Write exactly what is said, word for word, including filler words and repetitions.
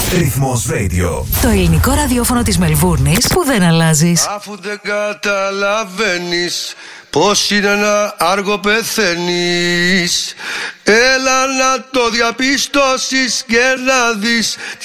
Ρυθμός Radio. Το ελληνικό ραδιόφωνο της Μελβούρνης που δεν αλλάζεις. Αφού δεν καταλαβαίνεις πως είναι ένα άργο πεθαίνεις, έλα να το διαπιστώσεις και να δεις τη